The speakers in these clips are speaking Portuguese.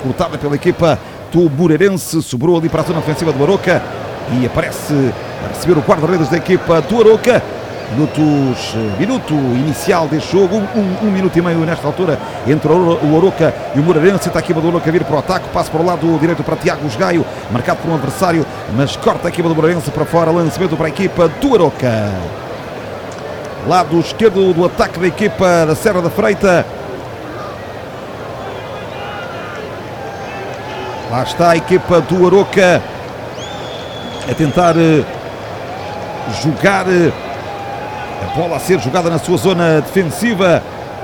cortada pela equipa do Moreirense, sobrou ali para a zona ofensiva do Aroca e aparece a receber o guarda-redes da equipa do Aroca. Minuto inicial deste jogo, um minuto e meio nesta altura entre o Aroca e o Moreirense. Está a equipa do Aroca a vir para o ataque, passa para o lado direito para Tiago Gaio, marcado por um adversário, mas corta a equipa do Moreirense para fora, lançamento para a equipa do Aroca. Lado esquerdo do ataque da equipa da Serra da Freita. Lá está a equipa do Aroca a tentar jogar a bola a ser jogada na sua zona defensiva.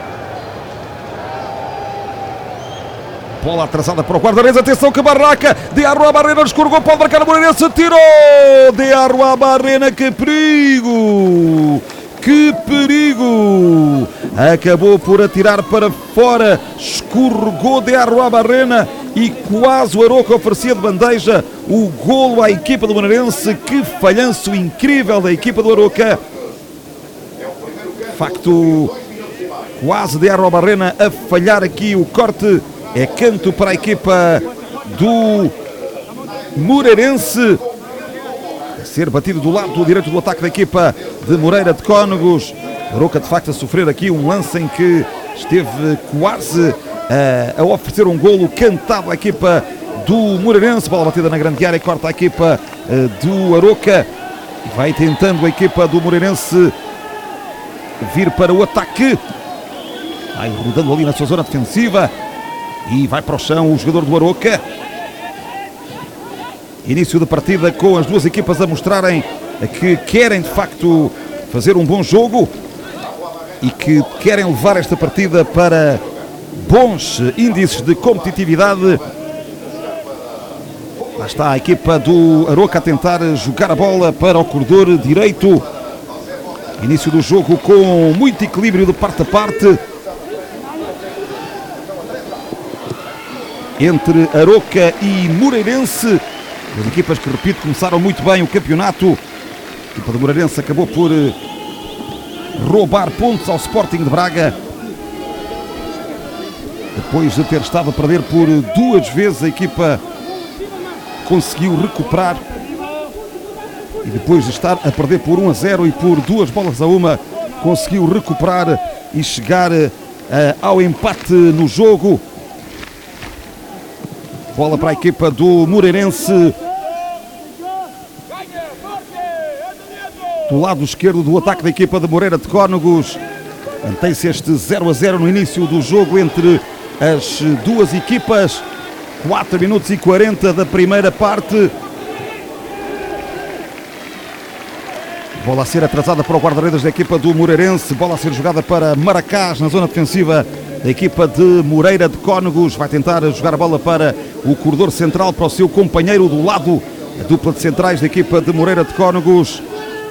Bola atrasada para o guarda-redes. Atenção que Barraca. De Arroa Barrena escorregou. Pode marcar o Moreirense. Tirou. De Arroa Barrena. Que perigo. Que perigo. Acabou por atirar para fora. Escorregou de Arroa Barrena. E quase o Aroca oferecia de bandeja o golo à equipa do Moreirense. Que falhanço incrível da equipa do Aroca. De facto, quase de Arroa Barrena a falhar aqui o corte. É canto para a equipa do Moreirense. A ser batido do lado direito do ataque da equipa de Moreira de Cónegos. Aroca de facto a sofrer aqui um lance em que esteve quase a oferecer um golo cantado à equipa do Moreirense. Bola batida na grande área e corta a equipa do Aroca. Vai tentando a equipa do Moreirense vir para o ataque. Vai rodando ali na sua zona defensiva. E vai para o chão o jogador do Aroca. Início de partida com as duas equipas a mostrarem que querem de facto fazer um bom jogo e que querem levar esta partida para bons índices de competitividade. Lá está a equipa do Aroca a tentar jogar a bola para o corredor direito. Início do jogo com muito equilíbrio de parte a parte entre Aroca e Moreirense. As equipas que, repito, começaram muito bem o campeonato. A equipa do Moreirense acabou por roubar pontos ao Sporting de Braga. Depois de ter estado a perder por duas vezes, a equipa conseguiu recuperar. E depois de estar a perder por 1-0 e por 2-1, conseguiu recuperar e chegar ao empate no jogo. Bola para a equipa do Moreirense. Do lado esquerdo do ataque da equipa de Moreira de Cónegos. Mantém-se este 0-0 no início do jogo entre as duas equipas. 4 minutos e 40 da primeira parte. Bola a ser atrasada para o guarda-redes da equipa do Moreirense. Bola a ser jogada para Maracás na zona defensiva da equipa de Moreira de Cónegos. Vai tentar jogar a bola para o corredor central, para o seu companheiro do lado. A dupla de centrais da equipa de Moreira de Cónegos.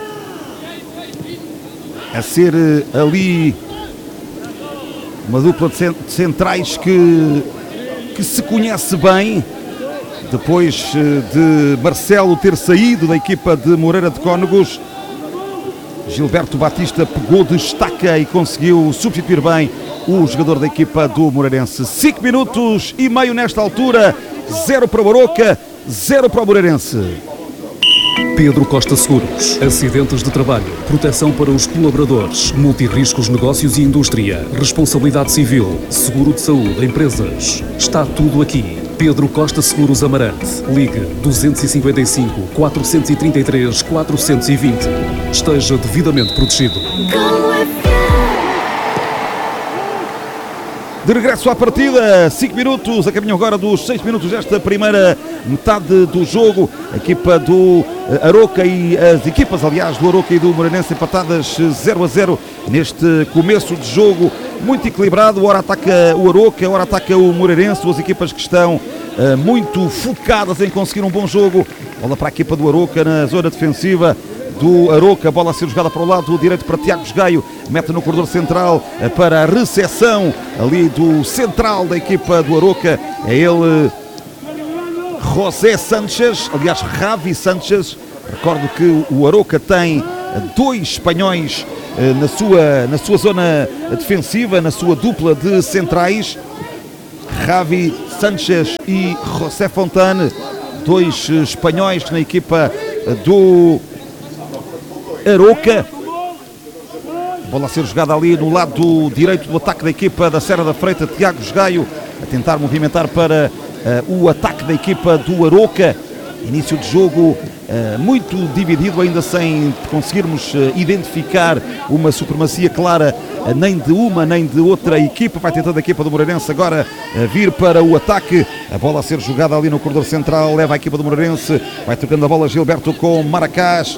A ser ali uma dupla de centrais que se conhece bem. Depois de Marcelo ter saído da equipa de Moreira de Cónegos, Gilberto Batista pegou de estaca e conseguiu substituir bem o jogador da equipa do Moreirense. 5 minutos e meio nesta altura. 0 para o Aroca, 0 para o Moreirense. Pedro Costa Seguros. Acidentes de trabalho, proteção para os colaboradores, multirriscos, negócios e indústria, responsabilidade civil, seguro de saúde, empresas. Está tudo aqui. Pedro Costa Seguros Amarante. Ligue 255 433 420. Esteja devidamente protegido. De regresso à partida, 5 minutos, a caminho agora dos 6 minutos desta primeira metade do jogo. A equipa do Aroca e as equipas, aliás, do Aroca e do Moreirense empatadas 0-0 neste começo de jogo. Muito equilibrado, ora ataca o Aroca, ora ataca o Moreirense, duas equipas que estão muito focadas em conseguir um bom jogo. Bola para a equipa do Aroca na zona defensiva do Aroca, bola a ser jogada para o lado direito para Tiago Gaio, mete no corredor central para a recepção ali do central da equipa do Aroca, é ele José Sánchez, aliás Ravi Sánchez. Recordo que o Aroca tem dois espanhóis na sua zona defensiva, na sua dupla de centrais. Javi Sanchez e José Fontane, dois espanhóis na equipa do Aroca. Bola a ser jogada ali no lado direito do ataque da equipa da Serra da Freita. Tiago Gaio a tentar movimentar para o ataque da equipa do Aroca. Início de jogo muito dividido, ainda sem conseguirmos identificar uma supremacia clara nem de uma nem de outra equipa. Vai tentando a equipa do Moreirense agora vir para o ataque. A bola a ser jogada ali no corredor central, leva a equipa do Moreirense, vai trocando a bola Gilberto com Maracás.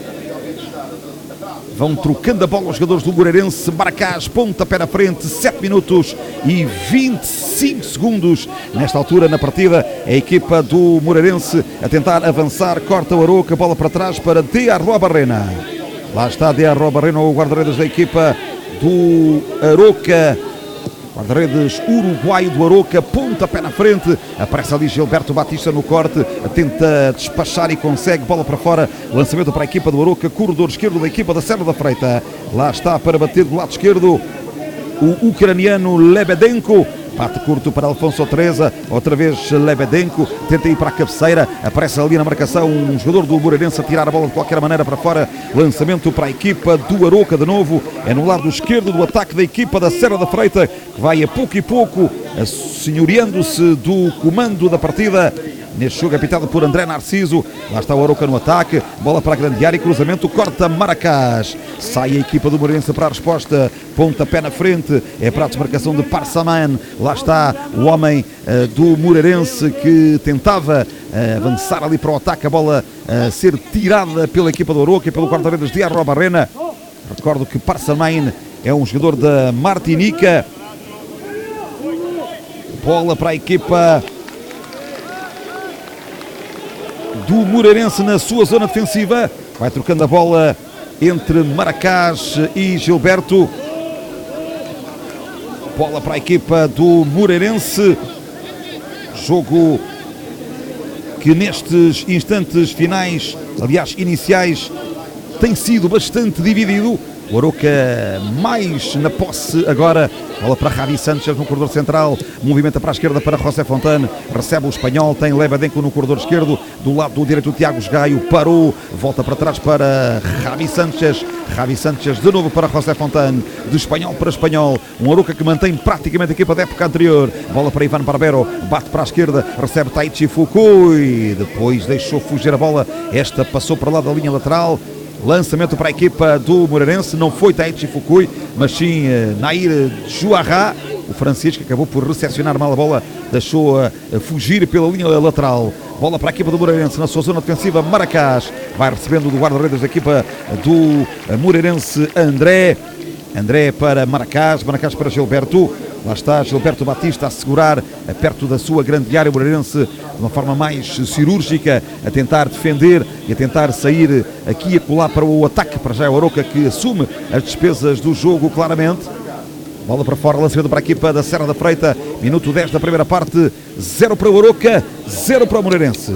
Vão trocando a bola os jogadores do Moreirense. Maracás, pontapé na frente, 7 minutos e 25 segundos. Nesta altura na partida, a equipa do Moreirense a tentar avançar, corta o Aroca, bola para trás para De Arrobarrena. Lá está De Arrobarrena, o guarda-redes da equipa do Aroca. Guarda-redes uruguaio do Aroca, pontapé na frente, aparece ali Gilberto Batista no corte, tenta despachar e consegue, bola para fora, lançamento para a equipa do Aroca, corredor esquerdo da equipa da Serra da Freita. Lá está para bater do lado esquerdo o ucraniano Lebedenko. Bate curto para Alfonso Teresa, outra vez Lebedenko, tenta ir para a cabeceira, aparece ali na marcação um jogador do Moreirense a tirar a bola de qualquer maneira para fora, lançamento para a equipa do Aroca de novo, é no lado esquerdo do ataque da equipa da Serra da Freita, que vai a pouco e pouco senhoreando-se do comando da partida. Neste jogo apitado por André Narciso. Lá está o Aroca no ataque, bola para a grande área, cruzamento, corta Maracás. Sai a equipa do Moreirense para a resposta, pontapé na frente, é para a desmarcação de Parsaman. Lá está o homem do Moreirense que tentava avançar ali para o ataque, a bola a ser tirada pela equipa do Aroca e pelo guarda-redes de Arrobarrena. Recordo que Parsaman é um jogador da Martinica. Bola para a equipa do Moreirense na sua zona defensiva, vai trocando a bola entre Maracás e Gilberto. Bola para a equipa do Moreirense, jogo que nestes instantes finais, aliás iniciais, tem sido bastante dividido. O Aroca mais na posse agora, bola para Javi Sanchez no corredor central, movimenta para a esquerda para José Fontane, recebe o espanhol, tem Lebedenko no corredor esquerdo, do lado do direito o Tiago Gaio, parou, volta para trás para Javi Sanchez de novo para José Fontane, de espanhol para espanhol, um Aroca que mantém praticamente a equipa da época anterior, bola para Ivan Barbero, bate para a esquerda, recebe Taichi Fukui, depois deixou fugir a bola, esta passou para lá da linha lateral. Lançamento para a equipa do Moreirense, não foi Taichi Fukui, mas sim Nair Juarra, o francês que acabou por recepcionar mal a bola, deixou-a fugir pela linha lateral. Bola para a equipa do Moreirense na sua zona defensiva, Maracás vai recebendo do guarda-redes da equipa do Moreirense, André para Maracás para Gilberto. Lá está Gilberto Batista a segurar perto da sua grande área. O Moreirense de uma forma mais cirúrgica a tentar defender e a tentar sair aqui e acolá para o ataque. Para já é o Aroca que assume as despesas do jogo claramente. Bola para fora, lançamento para a equipa da Serra da Freita. Minuto 10 da primeira parte. 0 para o Aroca, 0 para o Moreirense.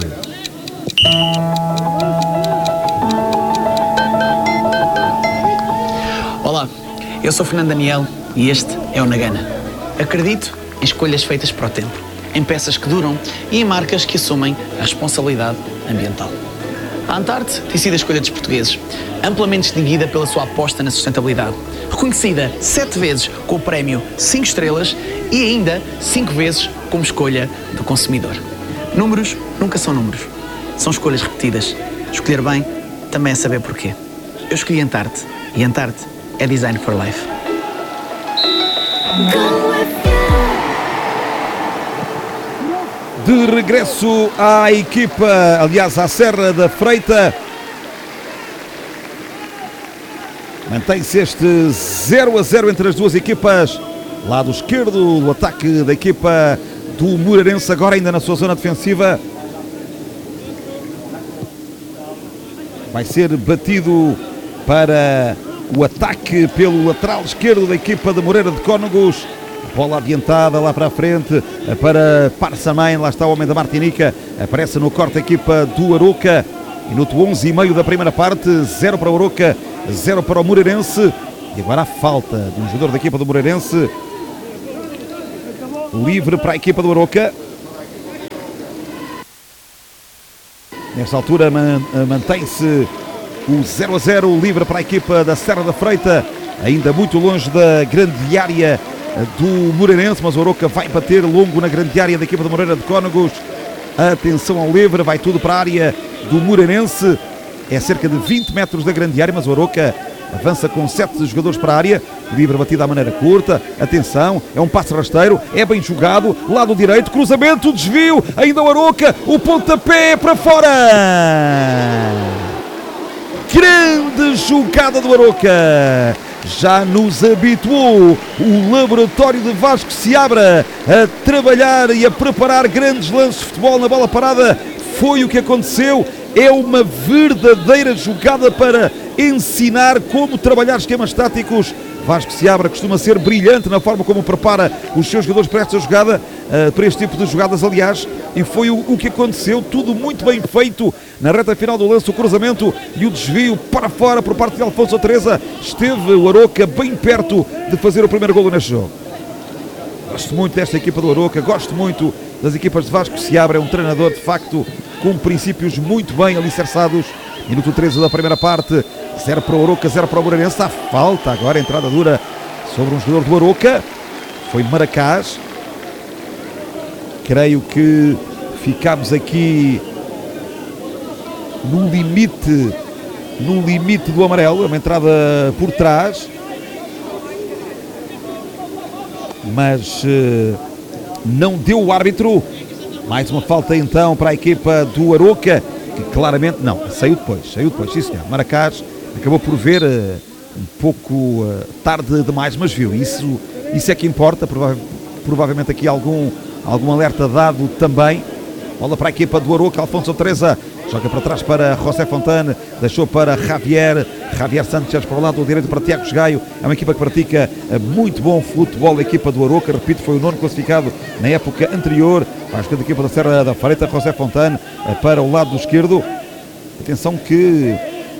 Olá, eu sou Fernando Daniel e este é o Nagana. Acredito em escolhas feitas para o tempo, em peças que duram e em marcas que assumem a responsabilidade ambiental. A Antarte tem sido a escolha dos portugueses, amplamente distinguida pela sua aposta na sustentabilidade, reconhecida 7 vezes com o prémio 5 estrelas e ainda 5 vezes como escolha do consumidor. Números nunca são números, são escolhas repetidas. Escolher bem também é saber porquê. Eu escolhi Antarte e Antarte é Design for Life. De regresso à equipa, aliás à Serra da Freita, mantém-se este 0-0 entre as duas equipas. Lado esquerdo, o ataque da equipa do Moreirense, agora ainda na sua zona defensiva. Vai ser batido para o ataque pelo lateral esquerdo da equipa de Moreira de Cónegos. Bola adiantada lá para a frente para Parsaman, lá está o homem da Martinica, aparece no corte a equipa do Aroca. Minuto 11,5 da primeira parte, 0 para o Aroca, 0 para o Moreirense. E agora a falta de um jogador da equipa do Moreirense. livre para a equipa do Aroca. Nesta altura mantém-se o 0-0, livre para a equipa da Serra da Freita, ainda muito longe da grande área do Moreirense, mas o Aroca vai bater longo na grande área da equipa do Moreira de Cónegos. Atenção ao livre, vai tudo para a área do Moreirense, é cerca de 20 metros da grande área, mas o Aroca avança com 7 jogadores para a área, livre batida à maneira curta, atenção, é um passe rasteiro, é bem jogado, lado direito, cruzamento, desvio, ainda o Aroca, o pontapé para fora! Grande jogada do Aroca! Já nos habituou o laboratório de Vasco Seabra a trabalhar e a preparar grandes lances de futebol na bola parada. Foi o que aconteceu, é uma verdadeira jogada para ensinar como trabalhar esquemas táticos. Vasco Seabra costuma ser brilhante na forma como prepara os seus jogadores para esta jogada, para este tipo de jogadas, aliás, e foi o que aconteceu, tudo muito bem feito na reta final do lance, o cruzamento e o desvio para fora por parte de Alfonso Teresa. Esteve o Aroca bem perto de fazer o primeiro golo neste jogo. Gosto muito desta equipa do Aroca, gosto muito das equipas de Vasco Seabra, é um treinador de facto com princípios muito bem alicerçados. Minuto 13 da primeira parte, 0 para o Aroca, 0 para o Moreirense. Há falta agora, entrada dura sobre um jogador do Aroca, foi Maracás. Creio que ficámos aqui no limite do amarelo, uma entrada por trás, mas não deu o árbitro. Mais uma falta então para a equipa do Aroca, que claramente não, saiu depois, sim senhor. Maracás acabou por ver um pouco tarde demais, mas viu, isso é que importa. Provavelmente aqui algum alerta dado também. Bola para a equipa do Aroca, Alfonso Teresa joga para trás para José Fontane, deixou para Javier Sánchez para o lado direito para Tiago Gaio. É uma equipa que pratica muito bom futebol, a equipa do Aroca, repito, foi o 9º classificado na época anterior. Vai jogando a equipa da Serra da Freita, José Fontane para o lado esquerdo. Atenção que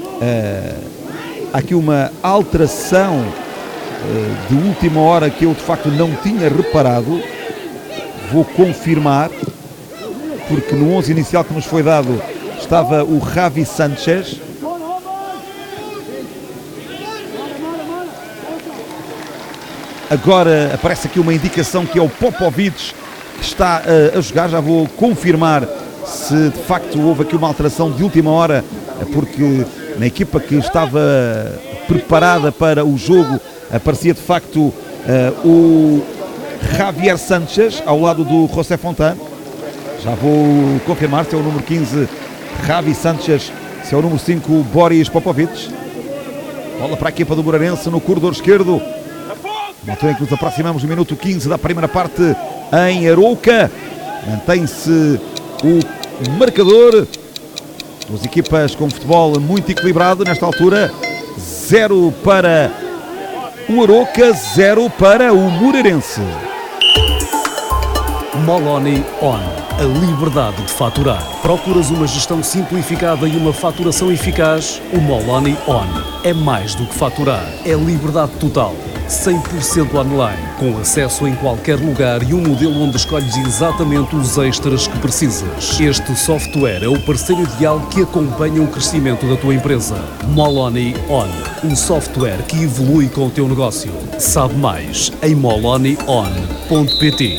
há aqui uma alteração de última hora que eu de facto não tinha reparado. Vou confirmar, porque no 11 inicial que nos foi dado estava o Javi Sánchez. Agora aparece aqui uma indicação que é o Popovic que está a jogar. Já vou confirmar se de facto houve aqui uma alteração de última hora, porque na equipa que estava preparada para o jogo aparecia de facto o Javier Sánchez ao lado do José Fontane. Já vou confirmar se é o número 15 Javi Sánchez, se é o número 5 Boris Popovic. Bola para a equipa do Moreirense no corredor esquerdo. Na altura em que nos aproximamos do minuto 15 da primeira parte em Aroca. Mantém-se o marcador. Duas equipas com futebol muito equilibrado nesta altura. 0 para o Aroca, 0 para o Moreirense. Moloni On, a liberdade de faturar. Procuras uma gestão simplificada e uma faturação eficaz? O Moloni On é mais do que faturar, é liberdade total. 100% online, com acesso em qualquer lugar e um modelo onde escolhes exatamente os extras que precisas. Este software é o parceiro ideal que acompanha o crescimento da tua empresa. Moloni On, um software que evolui com o teu negócio. Sabe mais em molonion.pt.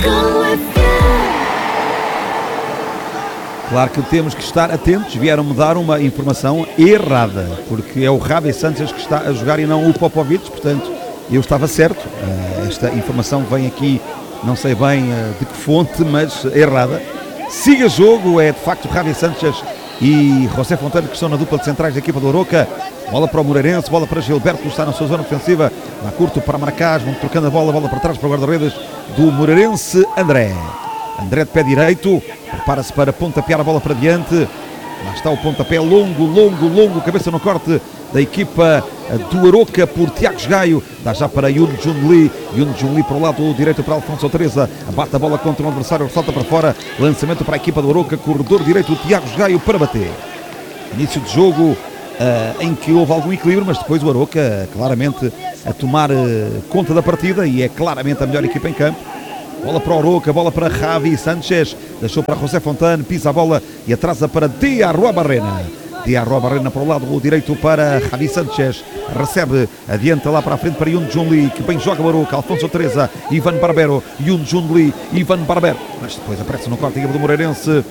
Claro que temos que estar atentos, vieram-me dar uma informação errada, porque é o Javi Sánchez que está a jogar e não o Popovic, portanto eu estava certo. Esta informação vem aqui, não sei bem de que fonte, mas errada. Siga jogo, é de facto Javi Sánchez e José Fontane que estão na dupla de centrais da equipa do Aroca. Bola para o Moreirense, bola para Gilberto, que está na sua zona defensiva, lá curto para Maracás, vão trocando a bola para trás para o guarda-redes do Moreirense, André de pé direito, prepara-se para pontapear a bola para diante. Lá está o pontapé longo, cabeça no corte da equipa do Aroca por Tiago Gaio. Dá já para Yun Jun Lee para o lado direito para Alfonso Teresa. Abate a bola contra o adversário, salta para fora. Lançamento para a equipa do Aroca, corredor direito, Tiago Gaio para bater. Início de jogo em que houve algum equilíbrio, mas depois o Aroca claramente a tomar conta da partida e é claramente a melhor equipa em campo. Bola para o Aroca, bola para Javi Sanchez, deixou para José Fontane, pisa a bola e atrasa para Diarroa Barrena. Diarroa Barrena para o lado direito para Javi Sanchez, recebe, adianta lá para a frente para Yoon Jun Lee, que bem joga o Aroca, Alfonso Teresa, Ivan Barbero, Yoon Jun Lee, Ivan Barbero, mas depois aparece no corte do Moreirense,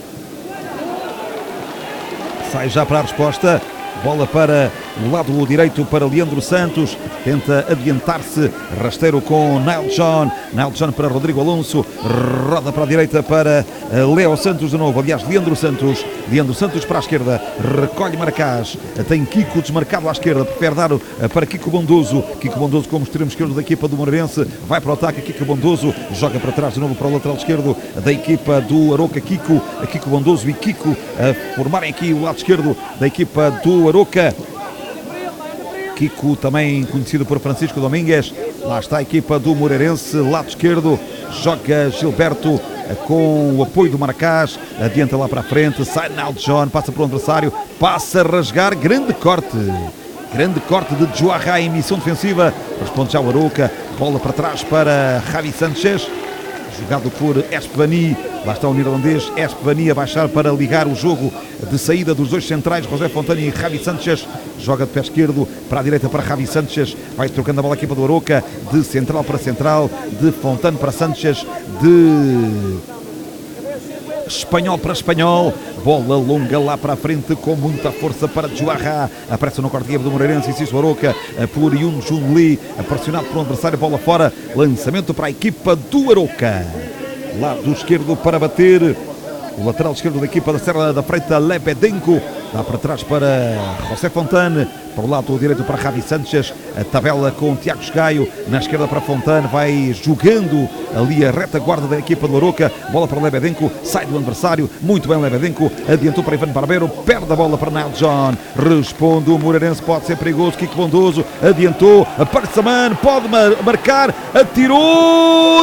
sai já para a resposta. Bola para o lado direito para Leandro Santos, tenta adiantar-se, rasteiro com Nile John para Rodrigo Alonso, roda para a direita para Léo Santos de novo, aliás Leandro Santos para a esquerda, recolhe Maracás, tem Kiko desmarcado à esquerda, prefere dar para Kiko Bondoso como extremo esquerdo da equipa do Moreirense, vai para o ataque, Kiko Bondoso, joga para trás de novo para o lateral esquerdo da equipa do Aroca, Kiko Bondoso e Kiko a formarem aqui o lado esquerdo da equipa do Aroca. Kiko, também conhecido por Francisco Domingues, lá está a equipa do Moreirense, lado esquerdo, joga Gilberto com o apoio do Maracás, adianta lá para a frente, sai Nile John, passa para o adversário, passa a rasgar, grande corte de Joarra em missão defensiva, responde já o Aroca, bola para trás para Javi Sanchez, jogado por Espevani, lá está o neerlandês Espevani a baixar para ligar o jogo de saída dos dois centrais, José Fontane e Javi Sanchez, joga de pé esquerdo para a direita para Javi Sanchez, vai trocando a bola a equipa do Aroca, de central para central, de Fontane para Sanchez, de espanhol para espanhol, bola longa lá para a frente com muita força para Joarra, aparece no corte do Moreirense, insiste o Aroca por Yoon Jun Lee, pressionado por um adversário, bola fora, lançamento para a equipa do Aroca, lado esquerdo para bater o lateral esquerdo da equipa da Serra da Freita, Lebedenko, dá para trás para José Fontane, para o lado direito para Javi Sanchez, a tabela com Tiago Gaio, na esquerda para Fontane, vai jogando ali a retaguarda da equipa do Aroca, bola para Lebedenko, sai do adversário, muito bem Lebedenko, adiantou para Ivan Barbero, perde a bola para Nile John, responde o Moreirense, pode ser perigoso, Kiko Bondoso, adiantou, aparece a mano, pode marcar, atirou,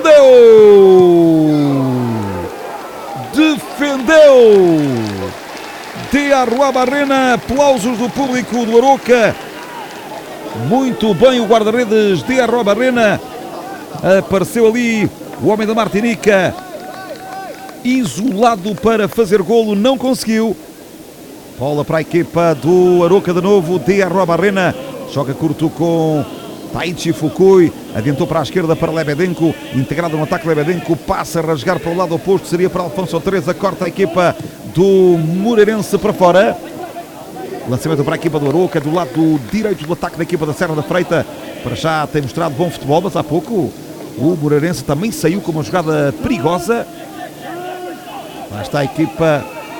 defendeu Diarroa Barrena, aplausos do público do Aroca, muito bem o guarda-redes Diarroa Barrena, apareceu ali o homem da Martinica, isolado para fazer golo, não conseguiu, bola para a equipa do Aroca de novo, Diarroa Barrena, joga curto com Taichi Fukui, adiantou para a esquerda para Lebedenko, integrado no ataque Lebedenko, passa a rasgar para o lado oposto, seria para Alfonso Teresa, corta a equipa do Moreirense para fora, lançamento para a equipa do Aroca, do lado direito do ataque da equipa da Serra da Freita, para já tem mostrado bom futebol, mas há pouco o Moreirense também saiu com uma jogada perigosa, lá está a equipa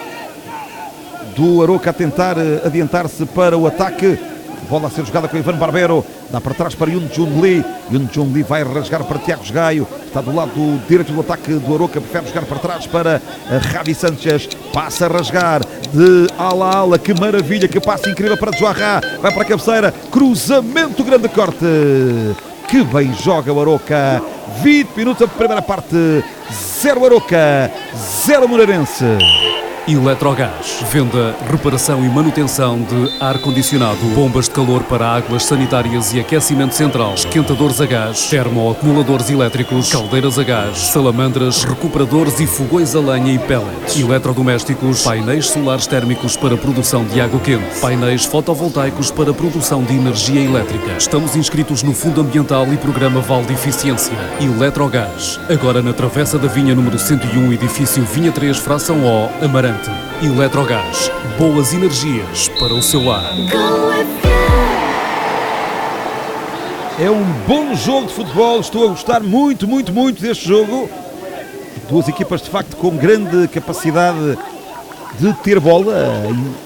do Aroca a tentar adiantar-se para o ataque, bola a ser jogada com Ivan Barbero, dá para trás para Yoon Jun Lee vai rasgar para Tiago Gaio, está do lado direito do ataque do Aroca, prefere jogar para trás para Javi Sanchez, passa a rasgar de ala a ala, que maravilha, que passe incrível para Joarra, vai para a cabeceira, cruzamento, grande corte, que bem joga o Aroca, 20 minutos da primeira parte, 0 Aroca, 0 Moreirense. Eletrogás, venda, reparação e manutenção de ar-condicionado, bombas de calor para águas sanitárias e aquecimento central, esquentadores a gás, termoacumuladores elétricos, caldeiras a gás, salamandras, recuperadores e fogões a lenha e pellets, eletrodomésticos, painéis solares térmicos para produção de água quente, painéis fotovoltaicos para produção de energia elétrica. Estamos inscritos no Fundo Ambiental e Programa Vale de Eficiência. Eletrogás, agora na Travessa da Vinha número 101, edifício Vinha 3, fração O, Amarante. Eletrogás, boas energias para o seu lar. É um bom jogo de futebol, estou a gostar muito deste jogo. Duas equipas de facto com grande capacidade de ter bola.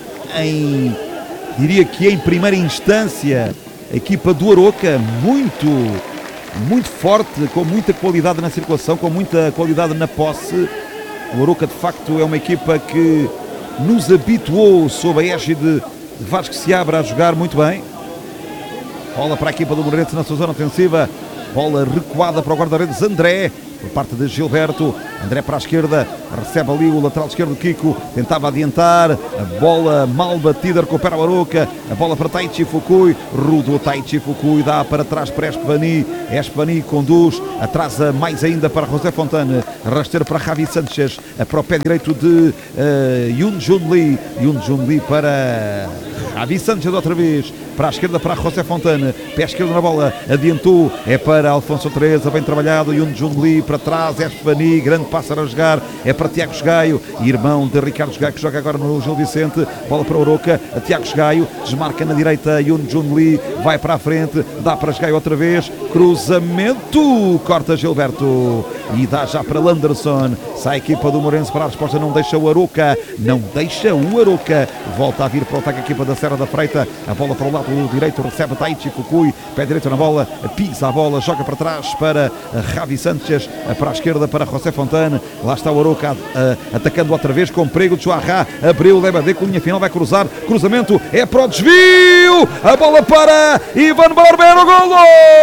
Diria que em primeira instância a equipa do Aroca muito forte, com muita qualidade na circulação, com muita qualidade na posse. O Aroca de facto é uma equipa que nos habituou sob a égide de Vasco Seabra a jogar muito bem. Bola para a equipa do Moreirense na sua zona ofensiva, bola recuada para o guarda-redes André, por parte de Gilberto. André para a esquerda, recebe ali o lateral esquerdo Kiko, tentava adiantar, a bola mal batida, recupera o Arouca, a bola para Taichi Fukui, rodou Taichi Fukui, dá para trás para Espevani, Espevani conduz, atrasa mais ainda para José Fontane, rasteiro para Javi Sanchez, para o pé direito de Yoon Jun Lee para Javi Sanchez outra vez, para a esquerda para José Fontane, pé esquerdo na bola, adiantou, é para Alfonso Teresa, bem trabalhado, Yoon Jun Lee para trás, Espevani, grande passo a rasgar, é para Tiago Gaio, irmão de Ricardo Gaio, que joga agora no Gil Vicente, bola para o Arouca, Tiago Gaio, desmarca na direita, Yoon Jun Lee, vai para a frente, dá para Gaio outra vez, cruzamento, corta Gilberto, e dá já para Landerson, sai a equipa do Moreirense para a resposta, não deixa o Arouca, volta a vir para o ataque a equipa da Serra da Freita, a bola para o lado direito, recebe Taichi Fukui, pé direito na bola, pisa a bola, joga para trás para Javi Sanchez, para a esquerda para José Fontane, lá está o Arouca atacando outra vez com perigo de Joarra, abriu, leva de linha final, vai cruzar, cruzamento, é para o desvio, a bola para Ivan Barbero, golo!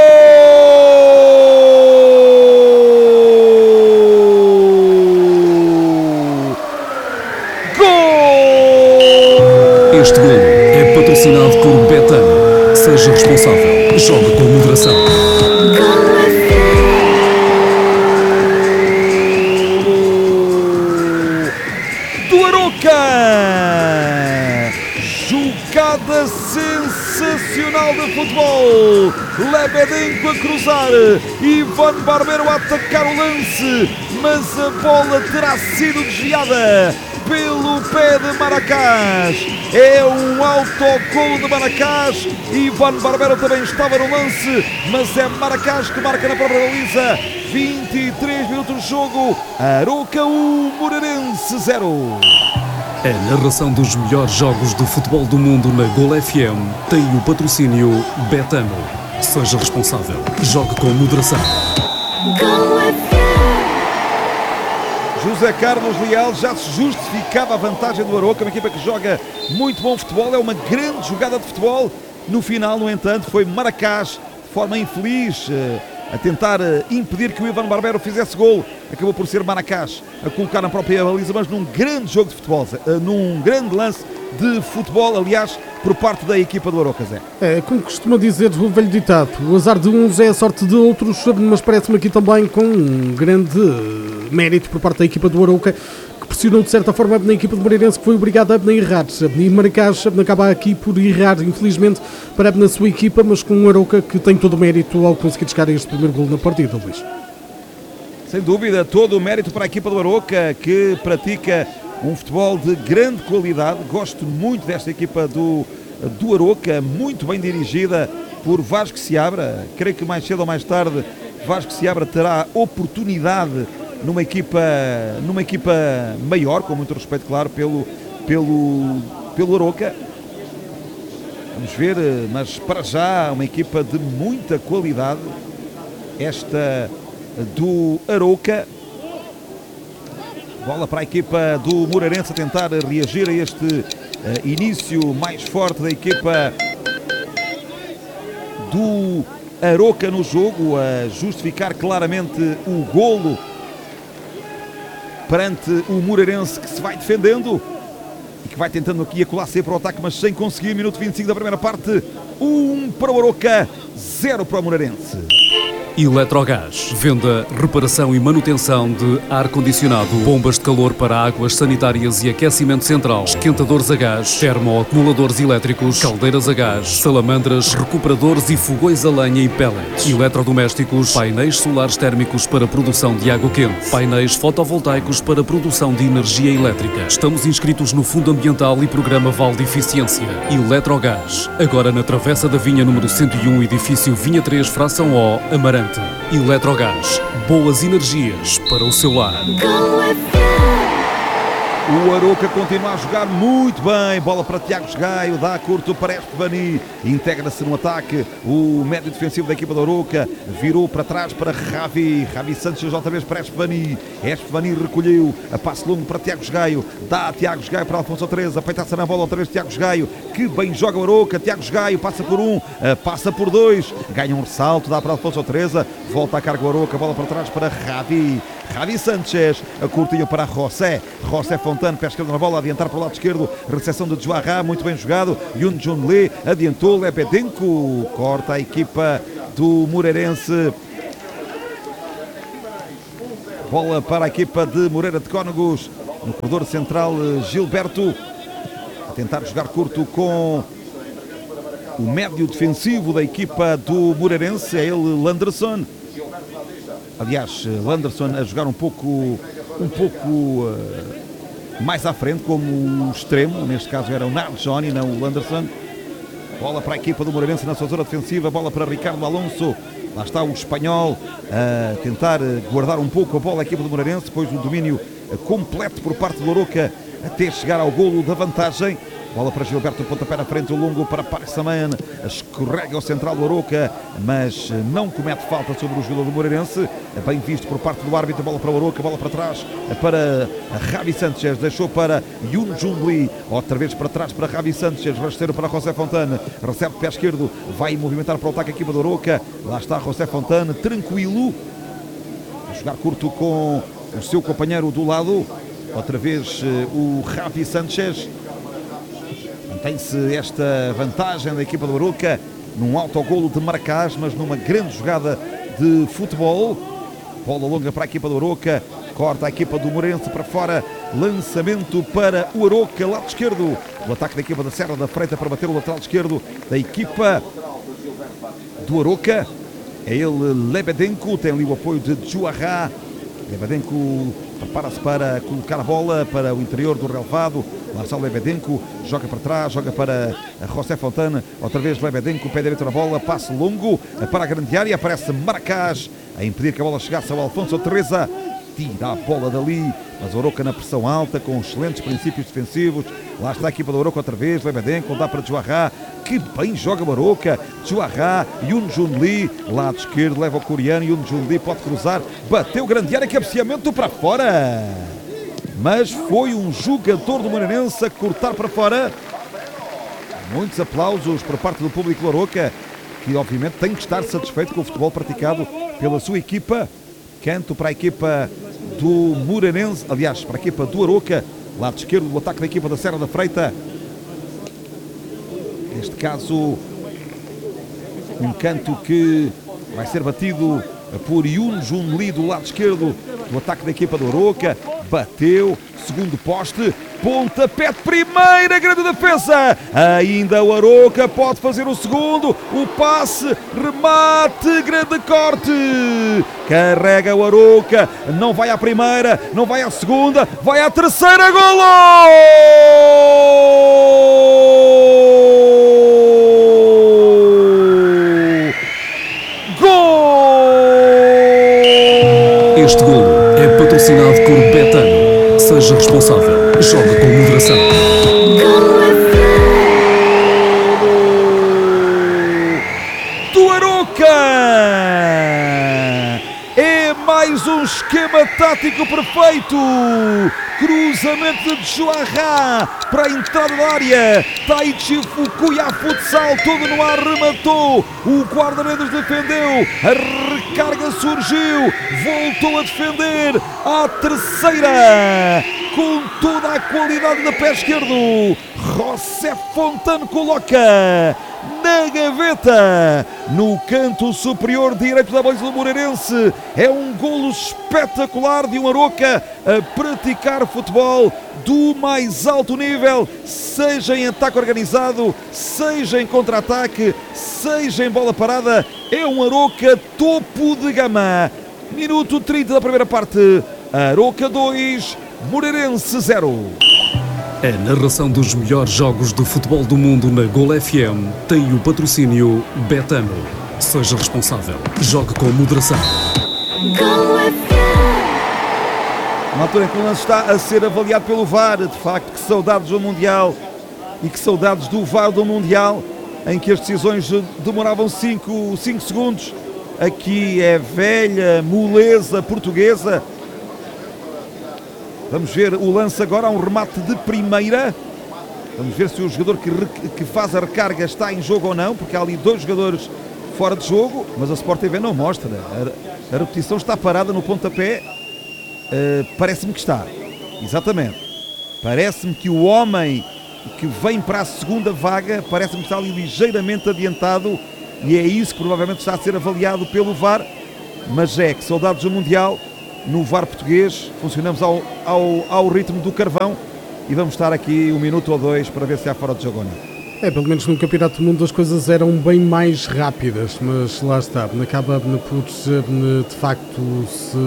Este golo é patrocinado por Betano. Seja responsável. Jogue com moderação. Do Arouca! Jogada sensacional de futebol. Lebedenko a cruzar. Ivan Barbero a atacar o lance. Mas a bola terá sido desviada pelo pé de Maracás. É um autogol de Maracás. Ivan Barbero também estava no lance, mas é Maracás que marca na própria baliza. 23 minutos de jogo. Arouca 1, Moreirense 0. A narração dos melhores jogos de futebol do mundo na Gol FM tem o patrocínio Betano. Seja responsável. Jogue com moderação. José Carlos Leal já se justificava a vantagem do Arouca, uma equipa que joga muito bom futebol, é uma grande jogada de futebol. No final, no entanto, foi Maracás, de forma infeliz, a tentar impedir que o Ivan Barbero fizesse gol. Acabou por ser Maracás a colocar na própria baliza, mas num grande jogo de futebol, num grande lance de futebol, aliás, por parte da equipa do Arouca, Zé. É, como costuma dizer o velho ditado, o azar de uns é a sorte de outros, mas parece-me aqui também com um grande mérito por parte da equipa do Arouca, que pressionou de certa forma na equipa do Moreirense, que foi obrigada a errar. E Maracás acaba aqui por errar, infelizmente, para na sua equipa, mas com um Arouca que tem todo o mérito ao conseguir chegar a este primeiro gol na partida, Luís. Sem dúvida, todo o mérito para a equipa do Arouca, que pratica um futebol de grande qualidade. Gosto muito desta equipa do Arouca, muito bem dirigida por Vasco Seabra. Creio que mais cedo ou mais tarde Vasco Seabra terá oportunidade numa equipa maior, com muito respeito, claro, pelo Arouca. Vamos ver, mas para já uma equipa de muita qualidade, esta do Arouca. Bola para a equipa do Moreirense a tentar reagir a este início mais forte da equipa do Arouca no jogo, a justificar claramente o golo perante o Moreirense, que se vai defendendo e que vai tentando aqui acolá para o ataque, mas sem conseguir. Minuto 25 da primeira parte, 1 para o Arouca, 0 para o Moreirense. Eletrogás. Venda, reparação e manutenção de ar-condicionado, bombas de calor para águas sanitárias e aquecimento central, esquentadores a gás, termoacumuladores elétricos, caldeiras a gás, salamandras, recuperadores e fogões a lenha e pellets, eletrodomésticos, painéis solares térmicos para produção de água quente, painéis fotovoltaicos para produção de energia elétrica. Estamos inscritos no Fundo Ambiental e Programa Val de Eficiência. Eletrogás. Agora na Travessa da Vinha número 101, edifício Vinha 3, fração O, Amarante. Eletrogás, boas energias para o seu lar. O Arouca continua a jogar muito bem. Bola para Tiago Gaio, dá curto para Estevani. Integra-se no ataque o médio defensivo da equipa do Arouca. Virou para trás para Ravi. Ravi Sanches outra vez para Estevani. Estevani recolheu. A passe longo para Tiago Gaio. Dá a Tiago Gaio para Alfonso Teresa. Peita-se na bola outra vez Tiago Gaio. Que bem joga o Arouca. Tiago Gaio passa por um, passa por dois. Ganha um ressalto, dá para Alfonso Teresa. Volta a carga o Arouca. Bola para trás para Ravi. Ravi Sanches. A curtinha para José. José Fontana, pé esquerdo na bola, adiantar para o lado esquerdo, recepção de Joarra, muito bem jogado, Yun Jun Lee, adiantou, Lebedenko, corta a equipa do Moreirense, bola para a equipa de Moreira de Cónegos, no corredor central, Gilberto, a tentar jogar curto com o médio defensivo da equipa do Moreirense, é ele, Landerson. Aliás, Landerson a jogar um pouco mais à frente, como extremo, neste caso era o Narjoni, não o Landerson. Bola para a equipa do Moreirense na sua zona defensiva, bola para Ricardo Alonso. Lá está o espanhol a tentar guardar um pouco a bola a equipa do Moreirense, depois do domínio completo por parte do Arouca até chegar ao golo da vantagem. Bola para Gilberto, pontapé na frente, o longo para Parsaman, escorrega o central do Arouca, mas não comete falta sobre o jogador do Moreirense, bem visto por parte do árbitro, bola para o Arouca, bola para trás, para Ravi Sanches, deixou para Yun Jun Lee, outra vez para trás para Ravi Sanches, rasteiro para José Fontana, recebe pé esquerdo, vai movimentar para o ataque a equipa do Arouca, lá está José Fontana, tranquilo, a jogar curto com o seu companheiro do lado, outra vez o Ravi Sanches. Mantém-se esta vantagem da equipa do Arouca num autogolo de Maracás, mas numa grande jogada de futebol. Bola longa para a equipa do Arouca, corta a equipa do Moreirense para fora, lançamento para o Arouca, lado esquerdo. O ataque da equipa da Serra da Freita para bater o lateral esquerdo da equipa do Arouca. É ele, Lebedenko, tem ali o apoio de Joarra. Lebedenko prepara-se para colocar a bola para o interior do relevado. Lá está o Lebedenko, joga para trás, joga para José Fontana, outra vez Lebedenko, pé direito na bola, passe longo para a grande área, aparece Maracás a impedir que a bola chegasse ao Alfonso Teresa, tira a bola dali, mas o Arouca na pressão alta, com excelentes princípios defensivos. Lá está a equipa do Arouca outra vez, Lebedenko, dá para Joarra, que bem joga o Arouca, Joarra, Yun Jun Lee, lado esquerdo, leva o coreano, Yun Jun Lee pode cruzar, bateu grande área, cabeceamento para fora, mas foi um jogador do Moreirense a cortar para fora. Muitos aplausos por parte do público do Arouca, que obviamente tem que estar satisfeito com o futebol praticado pela sua equipa. Canto para a equipa do Moreirense, aliás, para a equipa do Arouca, lado esquerdo do ataque da equipa da Serra da Freita. Neste caso, um canto que vai ser batido por Yun Jun Lee do lado esquerdo do ataque da equipa do Arouca. Bateu, segundo poste, pontapé de primeira, grande defesa. Ainda o Arouca pode fazer o segundo, o passe, remate, grande corte. Carrega o Arouca, não vai à primeira, não vai à segunda, vai à terceira, golo! Este golo é patrocinado por Betano. Seja responsável. Jogue com moderação. Do Arouca! É mais um esquema tático perfeito. Cruzamento de Joarra para a entrada da área. Taichi Fukuya Futsal, todo no ar, rematou. O guarda-redes defendeu. A recarga surgiu. Voltou a defender. À terceira. Com toda a qualidade na pé esquerdo. José Fontana coloca na gaveta, no canto superior direito da baliza do Moreirense. É um golo espetacular de um Arouca a praticar futebol do mais alto nível, seja em ataque organizado, seja em contra-ataque, seja em bola parada. É um Arouca topo de gama. Minuto 30 da primeira parte. Arouca 2, Moreirense 0. A narração dos melhores jogos do futebol do mundo na Gol FM tem o patrocínio Betano. Seja responsável. Jogue com moderação. Na altura em que o lance está a ser avaliado pelo VAR, de facto, que saudades do Mundial e que saudades do VAR do Mundial, em que as decisões demoravam 5 segundos. Aqui é velha moleza portuguesa. Vamos ver o lance agora, um remate de primeira. Vamos ver se o jogador que faz a recarga está em jogo ou não, porque há ali 2 jogadores fora de jogo, mas a Sport TV não mostra. A repetição está parada no pontapé. Parece-me que está. Exatamente. Parece-me que o homem que vem para a segunda vaga, parece-me que está ali ligeiramente adiantado, e é isso que provavelmente está a ser avaliado pelo VAR. Mas é que saudades do Mundial. No VAR português funcionamos ao ritmo do carvão, e vamos estar aqui 1 minuto ou 2 para ver se há fora de jogo ou não. Pelo menos no Campeonato do Mundo as coisas eram bem mais rápidas, mas lá está, acaba por de facto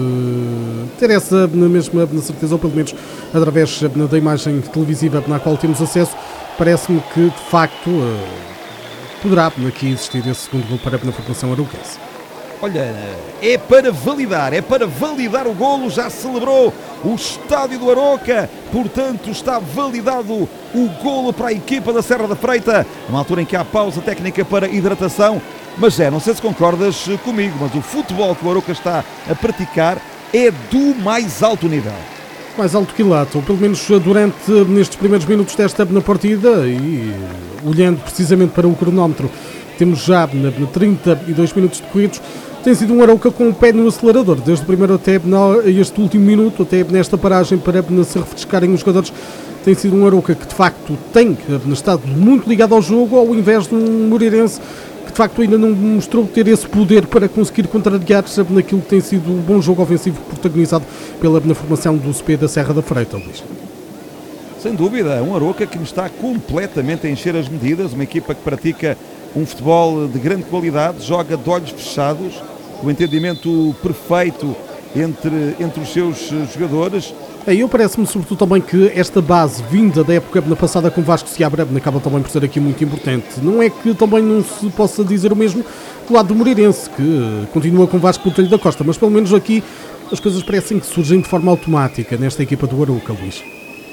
ter essa mesma certeza, ou pelo menos através da imagem televisiva na qual temos acesso. Parece-me que de facto poderá aqui existir esse segundo gol para a formação arouquense. Olha, é para validar o golo, já celebrou o estádio do Arouca, portanto está validado o golo para a equipa da Serra da Freita, numa altura em que há pausa técnica para hidratação. Mas não sei se concordas comigo, mas o futebol que o Arouca está a praticar é do mais alto nível. Mais alto que Lato, ou pelo menos durante nestes primeiros minutos desta partida, e olhando precisamente para o cronómetro, temos já 32 minutos decorridos. Tem sido um Arouca com o pé no acelerador, desde o primeiro até este último minuto, até nesta paragem para se refrescarem os jogadores. Tem sido um Arouca que de facto tem estado muito ligado ao jogo, ao invés de um Moreirense que de facto ainda não mostrou ter esse poder para conseguir contrariar naquilo que tem sido um bom jogo ofensivo protagonizado na formação do CP da Serra da Freita, Luís. Sem dúvida, um Arouca que me está completamente a encher as medidas, uma equipa que pratica um futebol de grande qualidade, joga de olhos fechados, o entendimento perfeito entre os seus jogadores. Eu parece-me sobretudo também que esta base vinda da época passada com Vasco Seabra acaba também por ser aqui muito importante. Não é que também não se possa dizer o mesmo do lado do Moreirense, que continua com Vasco Botelho da Costa, mas pelo menos aqui as coisas parecem que surgem de forma automática nesta equipa do Arouca, Luís.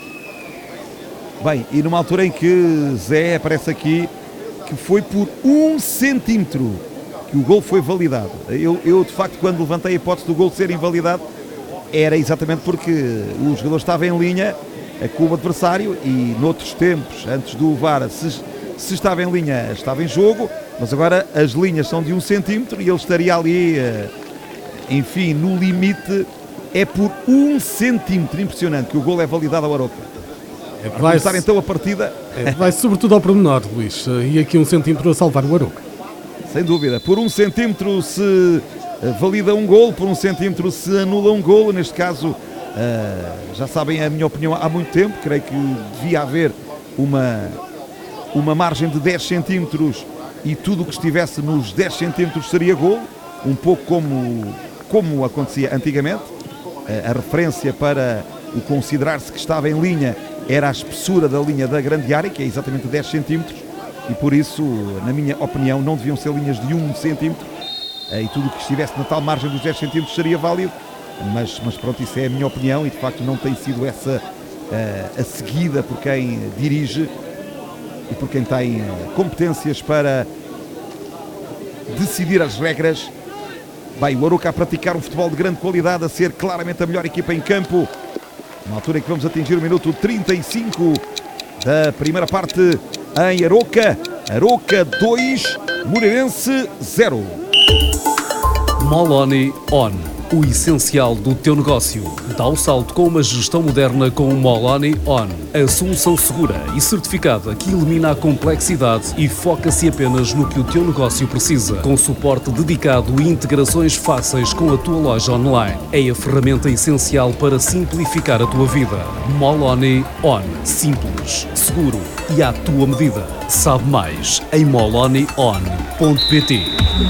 Bem, e numa altura em que Zé aparece aqui, que foi por 1 centímetro que o gol foi validado. Eu de facto, quando levantei a hipótese do gol ser invalidado, era exatamente porque o jogador estava em linha com o adversário, e noutros tempos, antes do VAR, se estava em linha, estava em jogo, mas agora as linhas são de 1 centímetro e ele estaria ali, enfim, no limite. É por 1 centímetro, impressionante, que o gol é validado ao Arouca. Vai começar então a partida. Vai sobretudo ao pormenor, Luís, e aqui 1 centímetro a salvar o Arouca. Sem dúvida, por 1 centímetro se valida um golo, por 1 centímetro se anula um golo. Neste caso, já sabem a minha opinião há muito tempo, creio que devia haver uma margem de 10 centímetros e tudo o que estivesse nos 10 centímetros seria golo, um pouco como acontecia antigamente. A referência para o considerar-se que estava em linha era a espessura da linha da grande área, que é exatamente 10 centímetros, e por isso, na minha opinião, não deviam ser linhas de 1 centímetro, e tudo o que estivesse na tal margem dos 10 centímetros seria válido, mas pronto, isso é a minha opinião, e de facto não tem sido essa a seguida por quem dirige e por quem tem competências para decidir as regras. Bem, o Arouca a praticar um futebol de grande qualidade, a ser claramente a melhor equipa em campo, na altura em que vamos atingir o minuto 35 da primeira parte em Arouca. Arouca 2, Moreirense 0. Moloni On. O essencial do teu negócio. Dá o salto com uma gestão moderna com o Moloni On. A solução segura e certificada que elimina a complexidade e foca-se apenas no que o teu negócio precisa. Com suporte dedicado e integrações fáceis com a tua loja online. É a ferramenta essencial para simplificar a tua vida. Moloni On. Simples, seguro e à tua medida. Sabe mais em molonion.pt.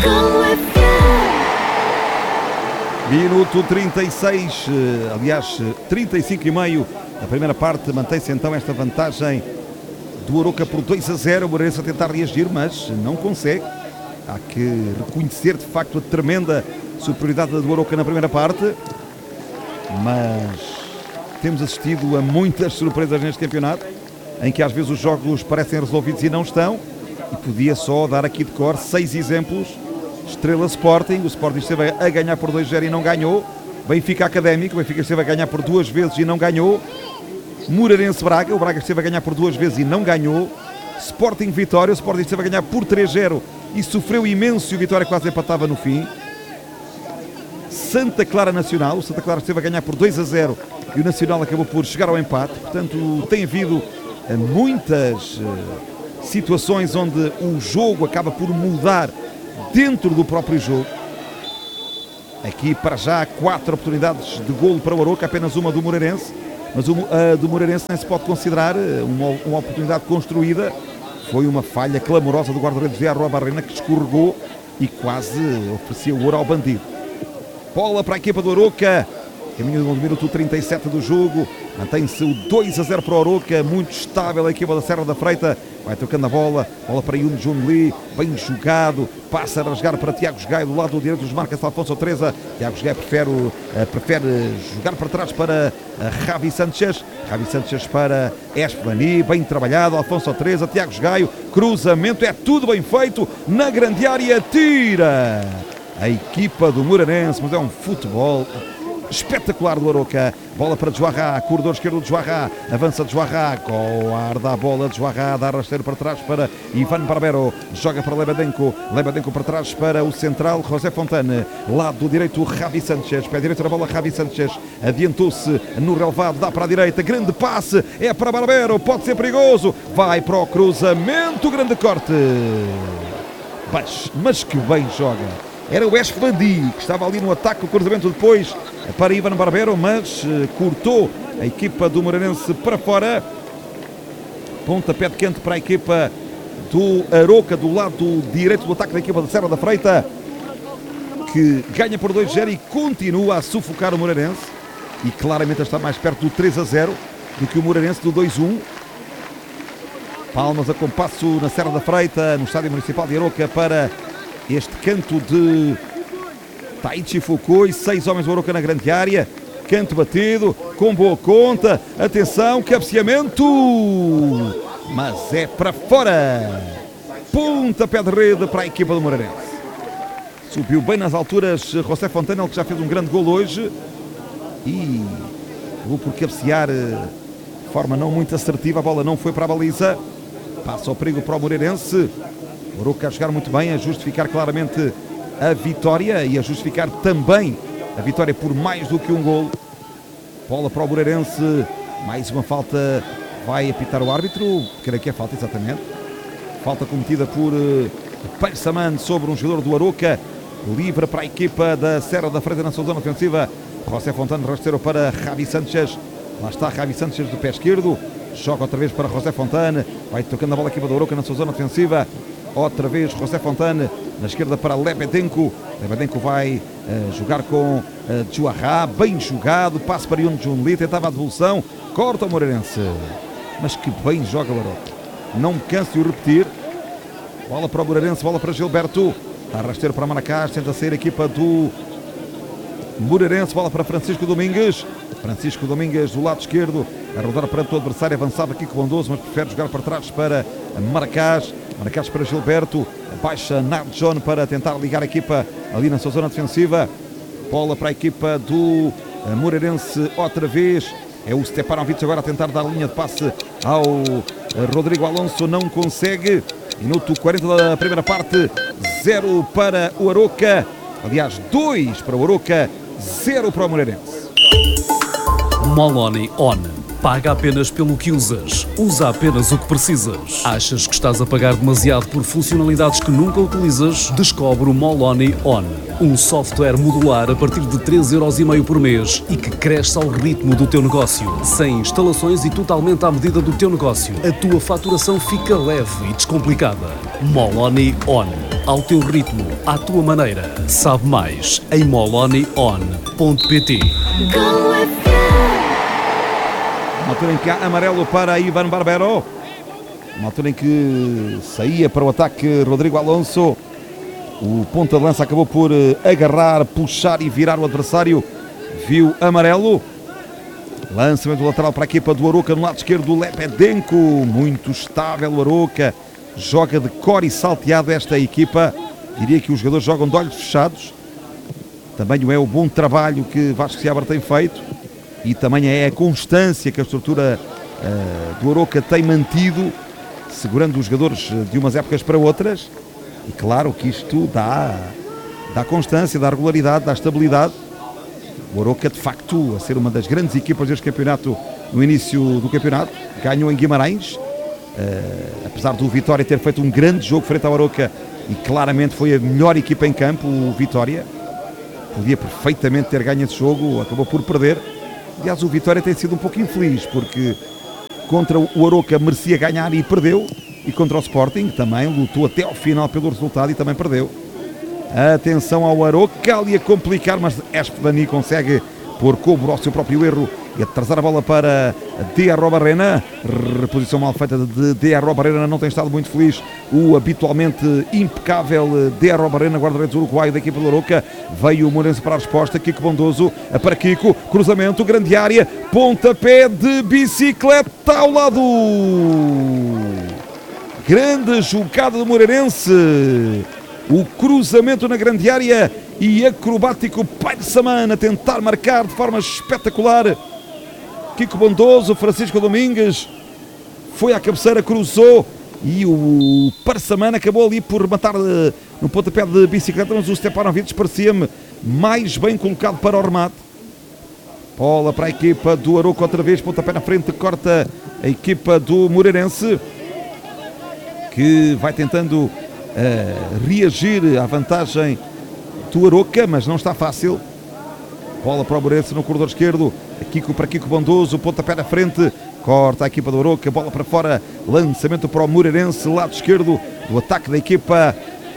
Minuto 36, aliás 35,5 da primeira parte. Mantém-se então esta vantagem do Arouca por 2-0. O Moreirense a tentar reagir, mas não consegue. Há que reconhecer de facto a tremenda superioridade do Arouca na primeira parte, mas temos assistido a muitas surpresas neste campeonato, em que às vezes os jogos parecem resolvidos e não estão, e podia só dar aqui de cor 6 exemplos. Estrela Sporting, o Sporting esteve a ganhar por 2-0 e não ganhou. Benfica Académico, o Benfica esteve a ganhar por 2 vezes e não ganhou. Moreirense Braga, o Braga esteve a ganhar por 2 vezes e não ganhou. Sporting Vitória, o Sporting esteve a ganhar por 3-0 e sofreu imenso e o Vitória quase empatava no fim. Santa Clara Nacional, o Santa Clara esteve a ganhar por 2-0 e o Nacional acabou por chegar ao empate. Portanto, tem havido muitas situações onde o jogo acaba por mudar dentro do próprio jogo. Aqui para já 4 oportunidades de golo para o Arouca, apenas uma do Moreirense, mas a do Moreirense nem se pode considerar uma oportunidade construída. Foi uma falha clamorosa do guarda-redes de Arroa Barrena, que escorregou e quase oferecia o ouro ao bandido. Bola para a equipa do Arouca, caminho do minuto 37 do jogo, mantém-se o 2-0 para o Arouca, muito estável a equipa da Serra da Freita, vai tocando a bola para Yun Jun Lee, bem jogado, passa a rasgar para Tiago Gaio do lado direito, desmarca-se Alfonso Treza. Tiago Gaio prefere jogar para trás para Javi Sanchez para Esplani, bem trabalhado, Alfonso Treza, Tiago Gaio, cruzamento, é tudo bem feito, na grande área, tira a equipa do Moreirense, mas é um futebol espetacular do Arouca. Bola para Joarra, corredor esquerdo de Joarra, avança de Joarra, guarda a bola de Joarra, dá rasteiro para trás para Ivan Barbero, joga para Lebedenko para trás para o central José Fontane, lado direito Javi Sanchez, pé direito da bola Javi Sanchez, adiantou-se no relevado, dá para a direita, grande passe, é para Barbero, pode ser perigoso, vai para o cruzamento, grande corte, mas que bem joga. Era o Esfandi que estava ali no ataque, o cruzamento depois para Ivan Barbero, mas cortou a equipa do Moreirense para fora. Pontapé de canto para a equipa do Arouca, do lado direito do ataque da equipa da Serra da Freita, que ganha por 2-0 e continua a sufocar o Moreirense, e claramente está mais perto do 3-0 do que o Moreirense do 2-1. Palmas a compasso na Serra da Freita, no Estádio Municipal de Arouca, para este canto de Taichi Fukui, 6 homens do Arouca na grande área, canto batido, com boa conta, atenção, cabeceamento, mas é para fora, pontapé de rede para a equipa do Moreirense. Subiu bem nas alturas José Fontana, ele que já fez um grande gol hoje, e acabou por cabecear de forma não muito assertiva, a bola não foi para a baliza, passa o perigo para o Moreirense. O Arouca a jogar muito bem, a justificar claramente a vitória e a justificar também a vitória por mais do que um golo. Bola para o Moreirense, mais uma falta, vai apitar o árbitro, creio que é falta exatamente. Falta cometida por Paysaman sobre um jogador do Arouca, livre para a equipa da Serra da Freita na sua zona ofensiva. José Fontana rasteiro para Javi Sanchez, lá está Javi Sanchez do pé esquerdo, joga outra vez para José Fontana, vai tocando a bola a equipa do Arouca na sua zona ofensiva. Outra vez José Fontane, na esquerda para Lebedenko. Lebedenko vai jogar com Joarra, bem jogado, passe para Yun Jun Lee, tentava a devolução, corta o Moreirense. Mas que bem joga o Arouca. Não me canso de o repetir. Bola para o Moreirense, bola para Gilberto. Está rasteiro para Maracás, tenta sair a equipa do Moreirense, bola para Francisco Domingues. Francisco Domingues do lado esquerdo, a rodar perante o adversário, avançava aqui com Bondoso, mas prefere jogar para trás para Maracás. Maracás para Gilberto, baixa Nardjon para tentar ligar a equipa ali na sua zona defensiva. Bola para a equipa do Moreirense outra vez. É o Stepanovic agora a tentar dar a linha de passe ao Rodrigo Alonso, não consegue. Minuto 40 da primeira parte, 0 para o Arouca. Aliás, 2 para o Arouca, 0 para o Moreirense. Moloni On. Paga apenas pelo que usas. Usa apenas o que precisas. Achas que estás a pagar demasiado por funcionalidades que nunca utilizas? Descobre o Moloni On. Um software modular a partir de 3,5€ por mês e que cresce ao ritmo do teu negócio. Sem instalações e totalmente à medida do teu negócio. A tua faturação fica leve e descomplicada. Moloni On. Ao teu ritmo, à tua maneira. Sabe mais em molonion.pt. Uma altura em que há amarelo para Ivan Barbero. Uma altura em que saía para o ataque Rodrigo Alonso. O ponta de lança acabou por agarrar, puxar e virar o adversário. Viu amarelo. Lançamento lateral para a equipa do Arouca no lado esquerdo do Lebedenko. Muito estável o Arouca. Joga de cor e salteado esta equipa. Diria que os jogadores jogam de olhos fechados. Também é o bom trabalho que Vasco Seabra tem feito. E também é a constância que a estrutura do Arouca tem mantido, segurando os jogadores de umas épocas para outras. E claro que isto dá constância, dá regularidade, dá estabilidade. O Arouca, de facto, a ser uma das grandes equipas deste campeonato no início do campeonato, ganhou em Guimarães, apesar do Vitória ter feito um grande jogo frente ao Arouca e claramente foi a melhor equipa em campo, o Vitória. Podia perfeitamente ter ganho esse jogo, acabou por perder. Aliás, o Vitória tem sido um pouco infeliz, porque contra o Arouca merecia ganhar e perdeu, e contra o Sporting também lutou até ao final pelo resultado e também perdeu. Atenção ao Arouca, ali a complicar, mas Espadani consegue pôr cobro ao seu próprio erro e atrasar a bola para Diarra-Barrena. Reposição mal feita de Diarra-Barrena, não tem estado muito feliz o habitualmente impecável Diarra-Barrena, guarda-redes uruguaio da equipa do Arouca. Veio o Moreirense para a resposta, Kiko Bondoso para Kiko, cruzamento, grande área, pontapé de bicicleta ao lado. Grande jogada do Moreirense. O cruzamento na grande área e acrobático Paisaman a tentar marcar de forma espetacular. Kiko Bondoso, Francisco Domingues foi à cabeceira, cruzou e o Paisaman acabou ali por matar no pontapé de bicicleta, mas o Stepanovic parecia-me mais bem colocado para o remate. Bola para a equipa do Arouca outra vez, pontapé na frente, corta a equipa do Moreirense, que vai tentando reagir à vantagem do Arouca, mas não está fácil. Bola para o Moreirense no corredor esquerdo, Kiko para Kiko Bondoso, pontapé na frente, corta a equipa do Arouca, bola para fora, lançamento para o Moreirense, lado esquerdo do ataque da equipa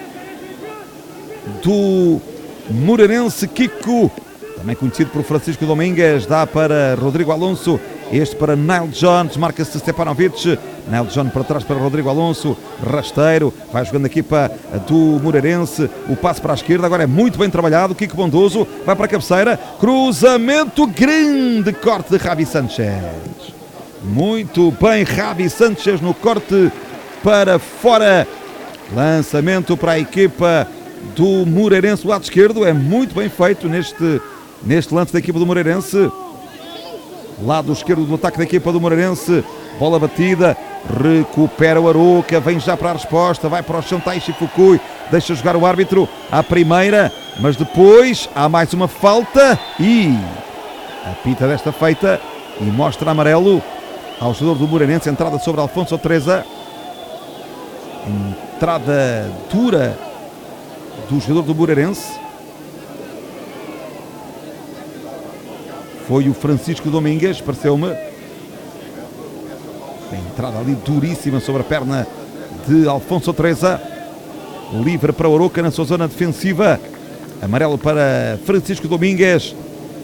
do Moreirense. Kiko, também conhecido por Francisco Domingues, dá para Rodrigo Alonso, este para Nile Jones, marca-se Stepanovic, Nile Jones para trás para Rodrigo Alonso, rasteiro, vai jogando a equipa do Moreirense, o passe para a esquerda, agora é muito bem trabalhado, Kiko Bondoso, vai para a cabeceira, cruzamento, grande corte de Javi Sanchez. Muito bem, Javi Sanchez no corte para fora, lançamento para a equipa do Moreirense, o lado esquerdo, é muito bem feito neste lance da equipa do Moreirense. Lado esquerdo do ataque da equipa do Moreirense, bola batida, recupera o Arouca, vem já para a resposta, vai para o Chantai Shifukui, deixa jogar o árbitro à primeira, mas depois há mais uma falta e apita desta feita e mostra amarelo ao jogador do Moreirense, entrada sobre Alfonso Treza, entrada dura do jogador do Moreirense. Foi o Francisco Domingues, pareceu-me. A entrada ali duríssima sobre a perna de Alfonso Treza. Livre para o Arouca na sua zona defensiva. Amarelo para Francisco Domingues.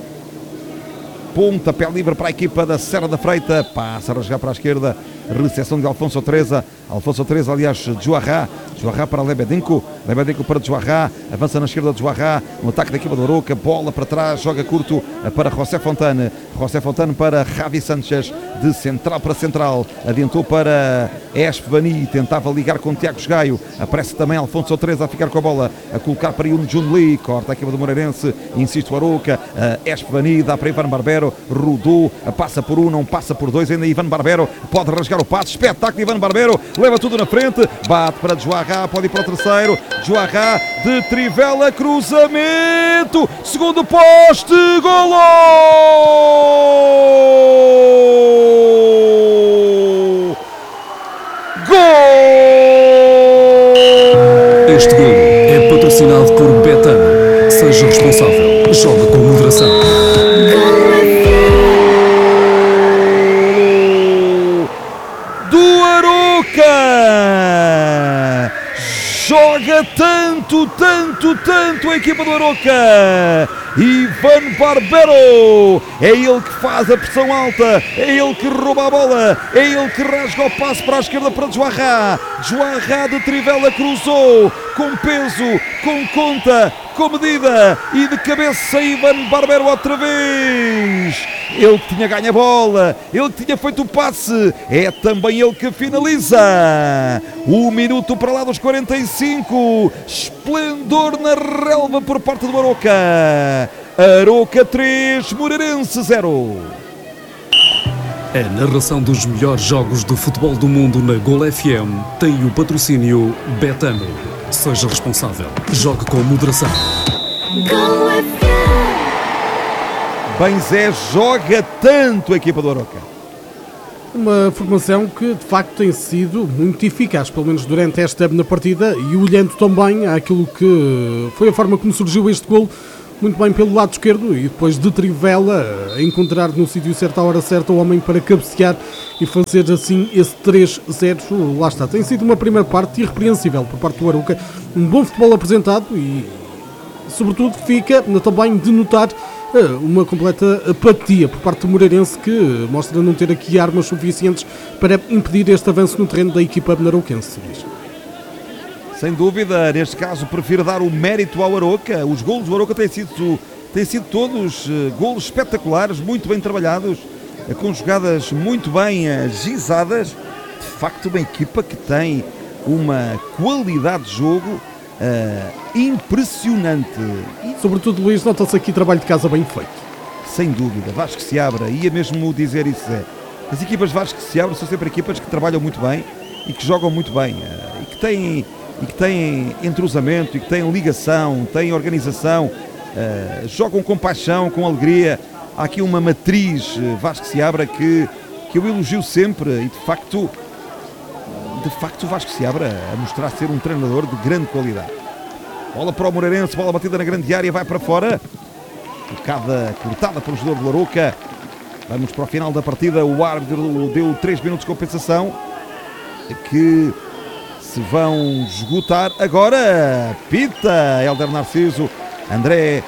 Pontapé livre para a equipa da Serra da Freita. Passa a rasgar para a esquerda. Recepção de Alfonso Treza. Alfonso Treza, aliás, Joarra para Lebedenko. Lebedenko para Joarra. Avança na esquerda de Joarra. No ataque da equipa do Arouca. Bola para trás. Joga curto para José Fontane. José Fontane para Javi Sanchez. De central para central. Adiantou para Espadani. Tentava ligar com Tiago Gaio. Aparece também Alfonso Treza a ficar com a bola. A colocar para Yun Jun Lee. Corta a equipa do Moreirense. Insiste o Arouca. Espadani dá para Ivan Barbero. Rodou. Passa por um, não passa por dois. Ainda Ivan Barbero pode rasgar o passe. Espetáculo de Ivan Barbero. Leva tudo na frente. Bate para Joarra. Pode ir para o terceiro. Joarra de trivela. Cruzamento. Segundo poste. Golo! Gol! Este gol é patrocinado por Betano. Seja responsável. Joga com moderação. Do Arouca! Joga tanto a equipa do Arouca. Ivan Barbero, é ele que faz a pressão alta, é ele que rouba a bola, é ele que rasga o passe para a esquerda para Joarra. Joarra de trivela cruzou, com peso, com conta, com medida e de cabeça Ivan Barbero outra vez. Ele que tinha ganho a bola, ele que tinha feito o passe, é também ele que finaliza. 1 minuto para lá dos 45, esplendor na relva por parte do Aroca. Aroca 3, Moreirense 0. A narração dos melhores jogos do futebol do mundo na Gol FM tem o patrocínio Betano. Seja responsável. Jogue com moderação. Gol FM. Bem Zé, joga tanto a equipa do Aroca. Uma formação que de facto tem sido muito eficaz, pelo menos durante esta partida, e olhando também àquilo que foi a forma como surgiu este golo, muito bem pelo lado esquerdo e depois de Trivela a encontrar no sítio certo, à hora certa, o homem para cabecear e fazer assim esse 3-0. Lá está, tem sido uma primeira parte irrepreensível por parte do Aroca, um bom futebol apresentado e sobretudo fica também de notar uma completa apatia por parte do Moreirense, que mostra não ter aqui armas suficientes para impedir este avanço no terreno da equipa arauquense. Sem dúvida, neste caso prefiro dar o mérito ao Aroca. Os golos do Aroca têm sido todos golos espetaculares, muito bem trabalhados, com jogadas muito bem gizadas. De facto, uma equipa que tem uma qualidade de jogo impressionante. Sobretudo, Luís, nota-se aqui trabalho de casa bem feito. Sem dúvida, Vasco Seabra, ia mesmo dizer isso. As equipas Vasco Seabra são sempre equipas que trabalham muito bem e que jogam muito bem e que têm entrosamento, e que têm ligação, têm organização, jogam com paixão, com alegria. Há aqui uma matriz Vasco Seabra que eu elogio sempre e de facto o Vasco Seabra a mostrar ser um treinador de grande qualidade. Bola para o Moreirense, bola batida na grande área, vai para fora, cortada pelo jogador do Aroca. Vamos para o final da partida, o árbitro deu 3 minutos de compensação que se vão esgotar agora. Pita Hélder Narciso, André,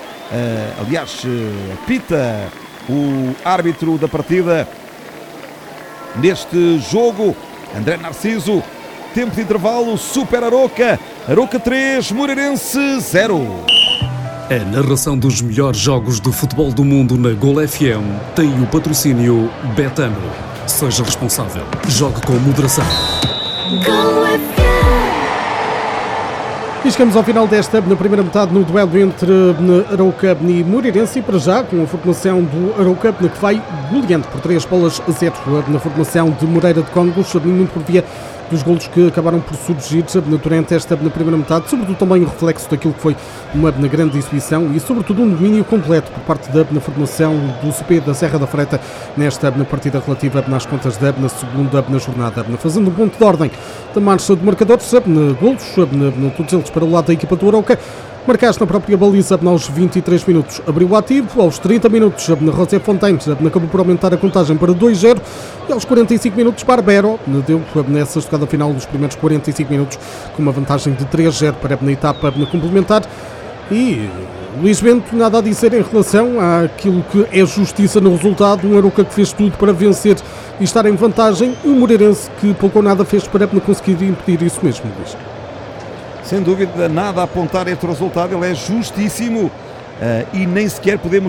pita o árbitro da partida neste jogo, André Narciso. Tempo de intervalo, Super Aroca, Aroca 3, Moreirense 0. A narração dos melhores jogos do futebol do mundo na Gol FM tem o patrocínio Betano. Seja responsável. Jogue com moderação. Gol FM. E chegamos ao final desta, na primeira metade, no duelo entre Aroca e Moreirense, e para já com a formação do Aroca, que vai goleando por 3-0 na formação de Moreira de Cónegos, muito por via dos golos que acabaram por surgir durante esta na primeira metade, sobretudo também o reflexo daquilo que foi uma grande exibição e sobretudo um domínio completo por parte da formação do CP da Serra da Freita nesta partida relativa às contas na segunda jornada, fazendo um ponto de ordem da marcha de marcadores, golos, todos eles para o lado da equipa do Aroca. Marcaste na própria baliza aos 23 minutos, abriu o ativo, aos 30 minutos na José Fontaines acabou por aumentar a contagem para 2-0 e aos 45 minutos Barbero deu nessa jogada final dos primeiros 45 minutos com uma vantagem de 3-0 para a etapa complementar. E Luís Bento, nada a dizer em relação àquilo que é justiça no resultado, um Aroca que fez tudo para vencer e estar em vantagem, e um Moreirense que pouco ou nada fez para conseguir impedir isso mesmo, Luís. Sem dúvida, nada a apontar este resultado, ele é justíssimo e nem sequer podemos